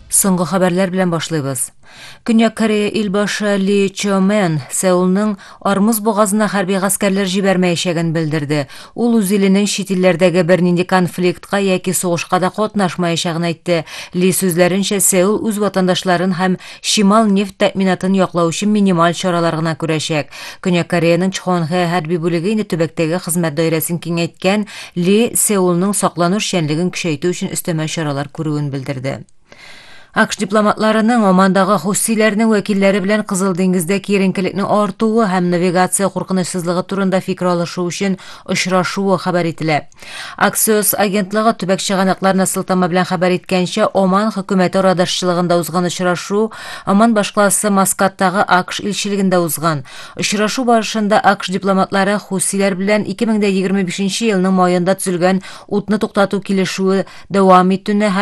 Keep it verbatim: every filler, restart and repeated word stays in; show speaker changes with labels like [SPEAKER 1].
[SPEAKER 1] Соңгы хәбәрләр белән башлыйбыз. Көньяк Корея илбашы Ли Чо-мен Сеулның Ормуз бугазына хәрби гаскәрләр җибәрмәячәген белдерде. Ул үз иленең чит илләрдәге бернинди конфликтка яки сугышка да катнашмаячагын әйтте. Ли сүзләренчә, Сеул үз ватандашларын һәм Шимал нефть тәэминатын яклау өчен минималь чаралар гына күрәчәк. Көньяк Кореяның Чхонхэ хәрби бүлеге инде төбәктәге хезмәт даирәсен киңәйткән. Ли Сеулның саклану эшчәнлеген көчәйтү өчен өстәмә чаралар күрүен белдерде. АКШ дипломатларының Омандагы хуссиләрнең вәкилләре белән Кызыл диңгездә киеренкелекнең артуы һәм навигация куркынычсызлыгы турында фикер алышу өчен очрашуы хәбәр ителә. Axios агентлыгы төбәк чыганакларына сылтама белән хәбәр иткәнчә, Оман хөкүмәте радашчылыгында узган очрашу Оман башкаласы Маскаттагы АКШ илчелегендә узган. Очрашу барышында АКШ дипломатлары хуссиләр белән ике мең егерме бишенче елның маенда төзелгән утны туктату килешүе дәвам итүне